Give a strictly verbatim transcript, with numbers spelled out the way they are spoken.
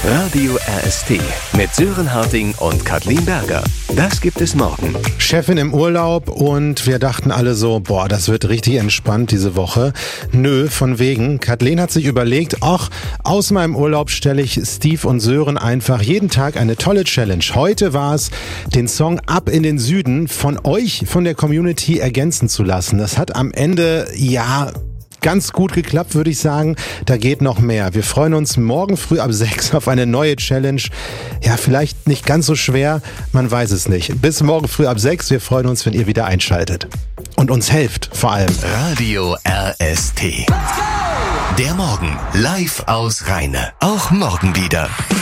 Radio R S T mit Sören Harting und Kathleen Berger. Das gibt es morgen. Chefin im Urlaub und wir dachten alle so, boah, das wird richtig entspannt diese Woche. Nö, von wegen. Kathleen hat sich überlegt, ach, aus meinem Urlaub stelle ich Steve und Sören einfach jeden Tag eine tolle Challenge. Heute war es, den Song Ab in den Süden von euch, von der Community ergänzen zu lassen. Das hat am Ende, ja... ganz gut geklappt, würde ich sagen. Da geht noch mehr. Wir freuen uns morgen früh ab sechs auf eine neue Challenge. Ja, vielleicht nicht ganz so schwer, man weiß es nicht. Bis morgen früh ab sechs. Wir freuen uns, wenn ihr wieder einschaltet. Und uns helft, vor allem. Radio R S T. Der Morgen live aus Rheine. Auch morgen wieder.